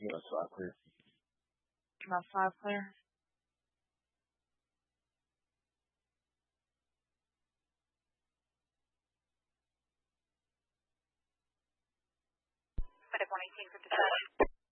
US 5 clear. US 5 clear. Medic 118 for dispatch.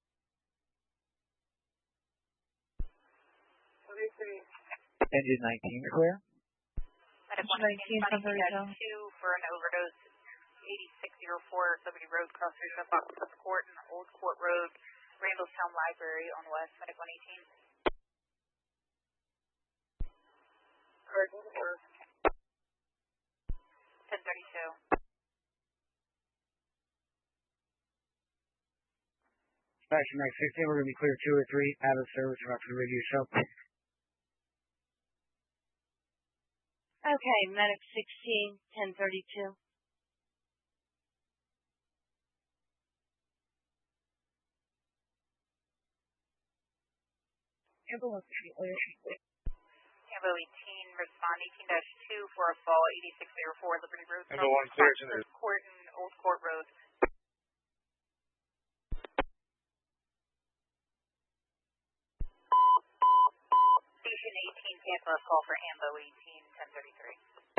Engine 19 clear. Medic 118 2 for an overdose. 8604 Liberty Road, cross street of Fox Court and Old Court Road, Randallstown Library on West. Medic 118. Cardinal 1032. Dispatch Medic 16, we're going to be clear 2 or 3 out of service after the review show. Okay, Medic 16, 1032. Tambo 18, respond 18-2 for a fall, 8604 Liberty Road, Tambo 1 clear to the Court and Old Court Road. Station 18, Tampa, call for Ambo 18, 1033.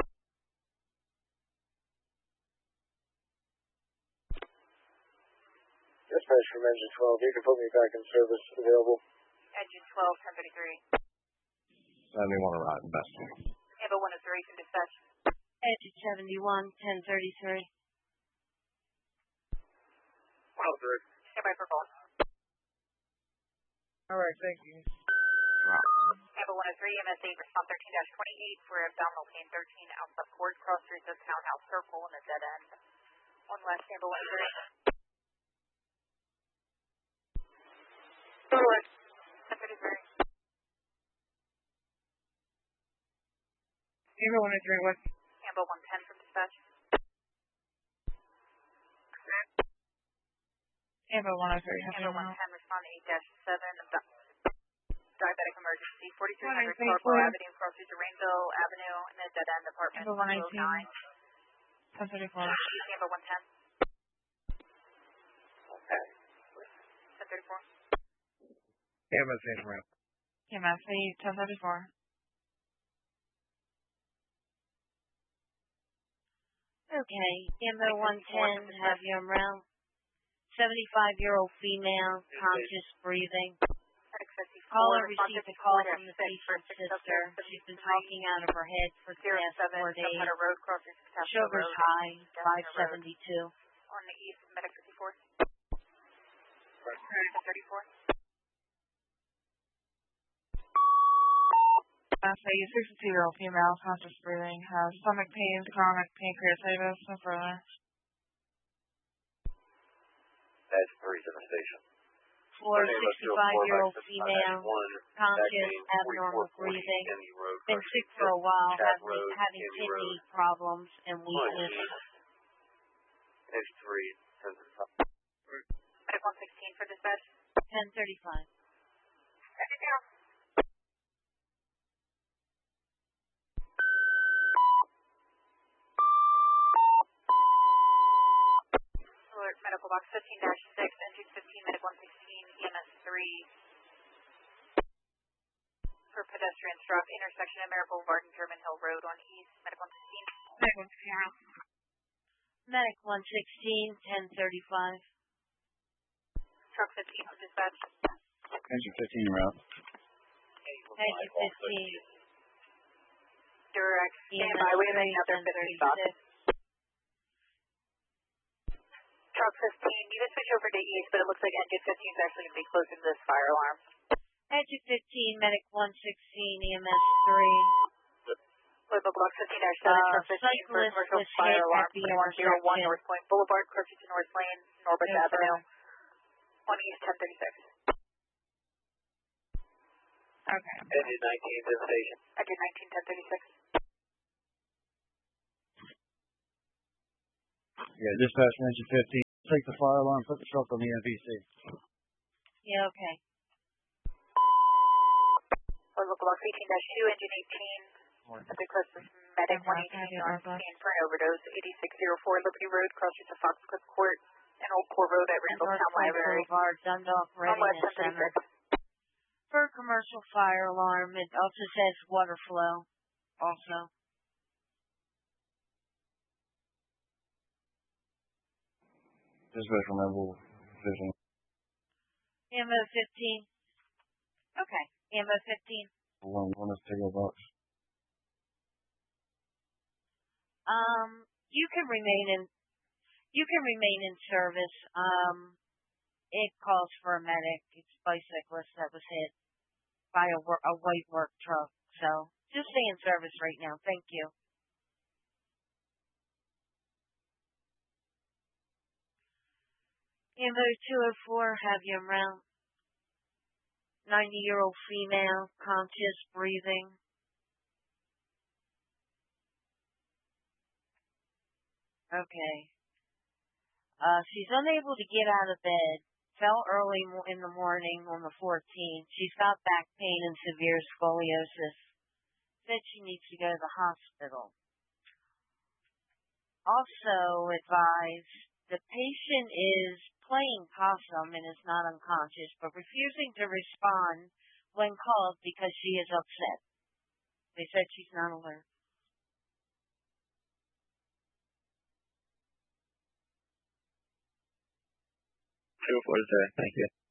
Dispatch from engine 12, you can put me back in service available. Engine 12, 1033. 71 arriving best. Ambo 103 from dispatch. Engine 71, 1033. 103. Stand by for call. Alright, thank you. Ambo 103, MSA respond 13-28 for abdominal pain 13 outside court, cross streets of Townhouse Circle and a dead end. On West, Ambo 103. 1033. Ambo 103, what? Ambo 110 from dispatch. Ambo 103. Ambo 110, respond 8-7, diabetic emergency, 4300 103, Corporal Avenue, cross streets of Rainville Avenue, and a dead end apartment. Ambo 118. 1034. Ambo 110. Okay. 1034. Ambo station route. MSA 1034. Okay, Ambo 110, have you en route. 75-year-old female, conscious breathing. Caller received a call from the patient's sister. She's been talking out of her head for the past 4 days. Sugar's high, 572. On the east of Medic 54. 34. MSA 62-year-old female, conscious breathing, has stomach pains, chronic pancreatitis, and further. That's 3 to the station. For 65-year-old female, conscious, abnormal breathing, been sick for a while, having kidney problems and weakness. It's 3, 1035. Medic 116 for dispatch. 1035. Alert medical box 15-6, engine 15, Medic 116, EMS 3 for pedestrian struck, intersection of Merritt Boulevard and German Hill Road on East, Medic 116. Medic 116, 1035. Truck 15 for dispatch. Engine 15 en route. Engine 15. Direct standby, we have another 50 stop. Truck 15, you can switch over to East, but it looks like engine 15 is actually going to be closing this fire alarm. Engine 15, Medic 116, EMS 3. Playbook box 15-7, truck 15 for commercial fire alarm, 2101 North Point Boulevard, closer to North Lane, Norbert Avenue, on East 1036. Okay. Engine 19 to the station. Engine 19, 1036. Yeah, dispatch from engine 15. Take the fire alarm, put the truck on the NVC. Yeah, okay. Playbook box 18-2, engine 18. At the closest medic 118 on scene for an overdose, 8604 Liberty Road, cross streets of Foxcliff Court, and Old Court Road at Randallstown Library. Boulevard, Dundalk On West Readiness Center. 76. For commercial fire alarm, it also says water flow. Also. Dispatch from Rebel 15. Ammo 15. Okay. Ammo 15. One is Tigo Box. You can remain in service. It calls for a medic. It's a bicyclist that was hit by a white work truck. So just stay in service right now. Thank you. Ammo 204, have you around. 90-year-old female, conscious, breathing. Okay. She's unable to get out of bed. Fell early in the morning on the 14th. She's got back pain and severe scoliosis. Said she needs to go to the hospital. Also advised, the patient is playing possum and is not unconscious, but refusing to respond when called because she is upset. They said she's not alert. 204 is there. Thank you.